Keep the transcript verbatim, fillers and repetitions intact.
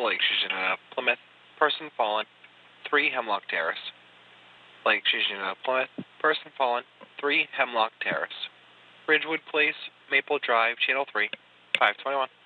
Lake Shishina, Plymouth, person fallen, three Hemlock Terrace. Lake Shishina, Plymouth, person fallen, three Hemlock Terrace. Ridgewood Place, Maple Drive, Channel three, five twenty-one.